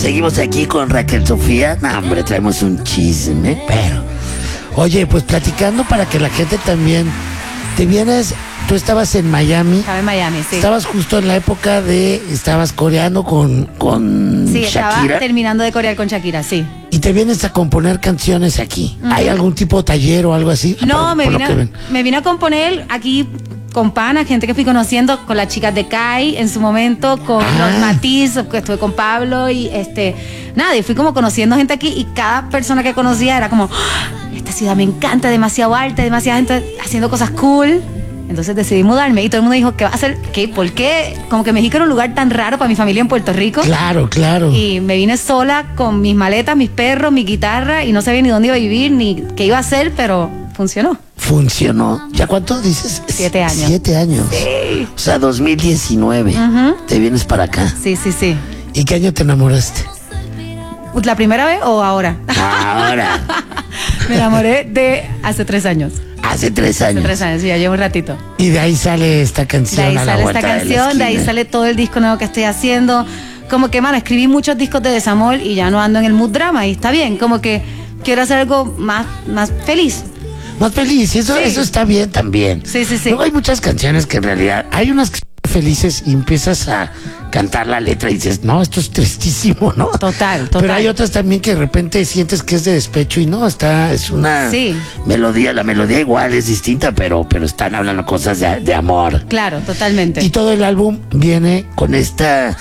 Seguimos aquí con Raquel Sofía. No, hombre, traemos un chisme, pero... Oye, pues platicando para que la gente también... Te vienes... Tú estabas en Miami. Estaba en Miami, sí. Estabas justo en la época de... Estabas coreando con Sí, Shakira. estaba terminando de corear con Shakira, sí. Y te vienes a componer canciones aquí. ¿Hay algún tipo de taller o algo así? No, Por lo que ven. me vine a componer aquí con pana, gente que fui conociendo, con las chicas de Kai en su momento, con los Matiz, que estuve con Pablo y nada, y fui como conociendo gente aquí y cada persona que conocía era como, "Ah, esta ciudad me encanta, demasiado alta, demasiada gente haciendo cosas cool". Entonces decidí mudarme y todo el mundo dijo, ¿qué va a hacer? ¿Qué? ¿Por qué? Como que México era un lugar tan raro para mi familia en Puerto Rico. Claro, claro. Y me vine sola con mis maletas, mis perros, mi guitarra y no sabía ni dónde iba a vivir ni qué iba a hacer, pero funcionó. Funcionó. ¿Ya cuánto dices? 7 años. 7 años. Sí. O sea, 2019. Te vienes para acá. Sí, sí, sí. ¿Y qué año te enamoraste? ¿La primera vez o ahora? Ahora. Me enamoré de hace 3 años. Hace 3 años. Hace 3 años, sí, ya llevo un ratito. Y de ahí sale esta canción. De ahí a la sale vuelta esta de la canción, de ahí esquina. sale todo el disco nuevo que estoy haciendo. Como que, mano, escribí muchos discos de desamor y ya no ando en el mood drama y está bien. Como que quiero hacer algo más feliz. Más feliz. Eso, Sí. eso está bien también. Sí, sí, sí. Luego hay muchas canciones que en realidad... Hay unas que son felices y empiezas a cantar la letra y dices, no, esto es tristísimo, ¿no? Total. Pero hay otras también que de repente sientes que es de despecho y no, es una Sí. melodía, la melodía igual es distinta, pero están hablando cosas de amor. Claro, totalmente. Y todo el álbum viene con esta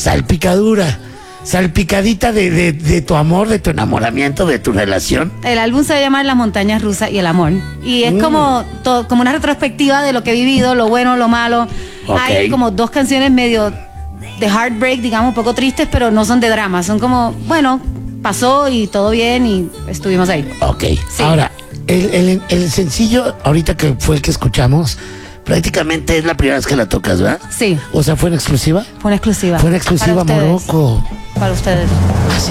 salpicadita de tu amor, de tu enamoramiento, de tu relación. El álbum se llama Las montañas rusas y el amor. Y es como una retrospectiva de lo que he vivido, lo bueno, lo malo. Ok. Hay como 2 canciones medio de heartbreak, digamos, un poco tristes, pero no son de drama. Son como, bueno, pasó y todo bien y estuvimos ahí. Ok. Sí. Ahora, el sencillo, ahorita que fue el que escuchamos, prácticamente es la primera vez que la tocas, ¿verdad? Sí, O sea, ¿fue en exclusiva? fue una exclusiva. Fue en exclusiva Para ustedes. Morocco. Para ustedes. Así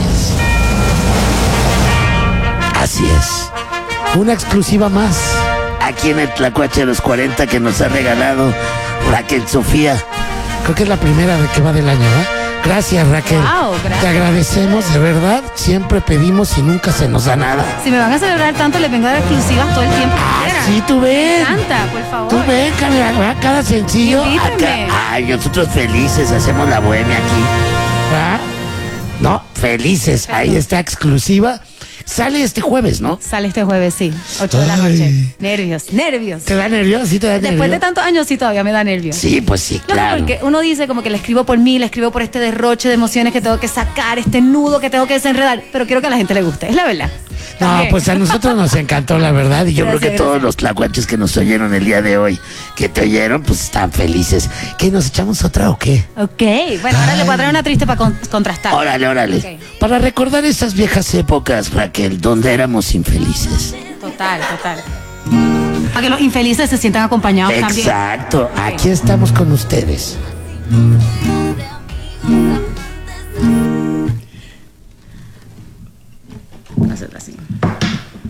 es. Así es. Una exclusiva más. Aquí en el Tlacuache de los 40 que nos ha regalado Raquel Sofía. Creo que es la primera de que va del año, ¿verdad? Gracias, Raquel. Wow, gracias. Te agradecemos, de verdad. Siempre pedimos y nunca se nos da nada. Si me van a celebrar tanto, les vengo a dar exclusivas todo el tiempo que quieran. Sí, tú ven. Me encanta, por favor. Tú ven, cada sencillo. Invítenme. Ay, nosotros felices hacemos la bohemia aquí. ¿verdad? No, felices. Ahí está exclusiva. Sale este jueves, ¿no? Sale este jueves, sí. 8 de la Ay. noche. Nervios. ¿Te da nervios? ¿Sí te da nervios? Después de tantos años, sí, todavía me da nervios. Sí, pues sí, No, claro. porque uno dice como que le escribo por mí, le escribo por este derroche de emociones que tengo que sacar, este nudo que tengo que desenredar, pero quiero que a la gente le guste, es la verdad. No, También. pues a nosotros nos encantó, la verdad, y yo creo que Gracias, todos gracias. los tlacuaches que nos oyeron el día de hoy, que te oyeron, pues están felices. ¿Qué, nos echamos otra o qué? Ok, bueno, ahora le voy a traer una triste para contrastar. Órale. Ok. Para recordar esas viejas épocas, Raquel, donde éramos infelices. Total. Para que los infelices se sientan acompañados también. Exacto, aquí estamos con ustedes.